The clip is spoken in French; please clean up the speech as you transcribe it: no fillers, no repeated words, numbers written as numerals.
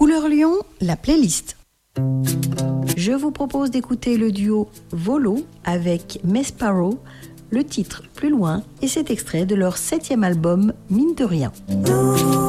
Couleur Lyon, la playlist. Je vous propose d'écouter le duo Volo avec Mesparo, le titre Plus loin, et cet extrait de leur 7e album Mine de rien.